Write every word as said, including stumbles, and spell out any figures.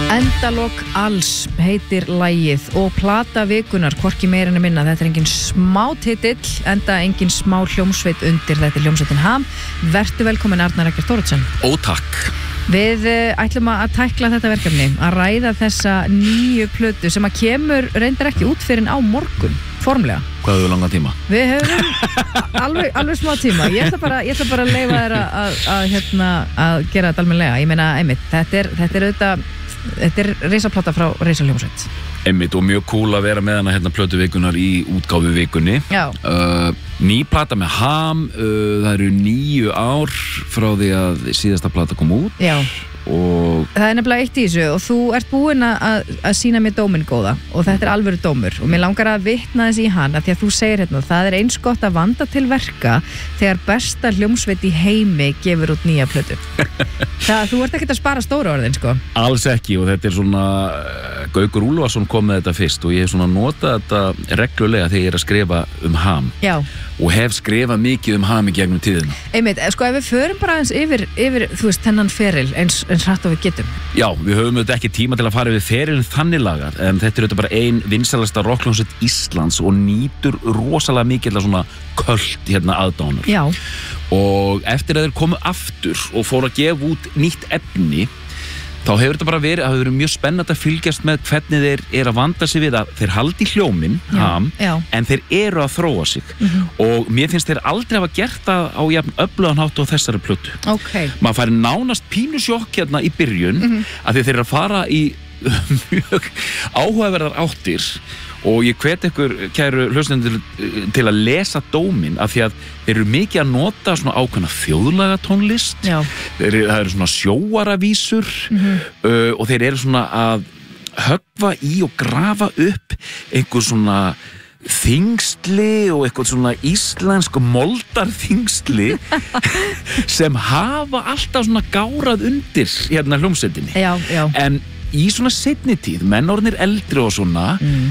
Endalok alls heitir lagið og plata vikunar, hvorki meira en minna. Þetta er engin smá titill, enda engin smá hljómsveit undir. Þetta er hljómsveitin Ham. Vertu velkomin Arnar Eggert Thoroddsen. Ó, takk. Við ætlum að tækla þetta verkefni, að ræða þessa nýju plötu sem að kemur reyndar ekki út fyrir á morgun, formlega. Hvað hefur langan tíma? Við höfum alveg, alveg smá tíma. Ég ætla bara, ég ætla bara að leyfa þér að, að, að, hérna, að gera þetta almennilega. Ég meina, einmitt, þetta er, þetta er auðvitað, þetta er reisaplata frá reisaljómsveit. Einmitt, og mjög cool að vera með hana hérna plötu vikunar í útgáfu vikunni. Já. Uh, ný plata með Ham, uh, það eru níu ár frá því að síðasta plata kom út. Já. Og það er nefnilega eitt í þessu og þú ert búinn að, að sína mér dóminn góða og þetta er alvöru dómur og mér langar að vitna þess í hana því að þú segir hérna, það er eins gott að vanda til verka þegar besta hljómsveit í heimi gefur út nýja plötu. Það, þú ert ekkert að spara stóra orðin, sko. Alls ekki, og þetta er svona uh, Gaukur Úlfarsson kom með þetta fyrst og ég hef svona notað þetta reglulega þegar ég er að skrifa um Ham. Já. Og hef skrifað mikið um Ham í gegnum tíðina. Einmitt, sko ef við förum bara eins yfir, yfir þú veist, þennan feril eins, eins hratt og við getum. Já, við höfum auðvitað ekki tíma til að fara yfir ferilin þannig lagar, en þetta er auðvitað bara ein vinsælasta rockhljómsveit Íslands og nýtur rosalega mikið svona köld hérna aðdánur. Já. Og eftir að þeir komu aftur og fóru að gefa út nýtt efni, þá hefur þetta bara verið, það hefur verið mjög spennandi að fylgjast með hvernig þeir eru að vanda sig við að þeir haldi hljóminn, Ham, já. En þeir eru að þróa sig. Mm-hmm. Og mér finnst þeir aldrei hafa gert það á jafn öflugan hátt á þessari plötu. Ok. Maður færi nánast pínusjokk hérna í byrjun, mm-hmm. að þeir eru að fara í mjög áhugaverðar áttir og ég hvet ykkur, kæru hlustendur, til að lesa dóminn af því að þeir eru mikið að nota svona ákveðna þjóðlaga tónlist. Já. Þeir, það eru svona sjóaravísur, mm-hmm. uh, og þeir eru svona að höggva í og grafa upp einhver svona þyngsli og eitthvað svona íslensk moldarþyngsli sem hafa alltaf svona gárað undir hérna hljómsveitinni. Já, já. En í svona seinni tíð, menn orðnir eldri og svona, mm.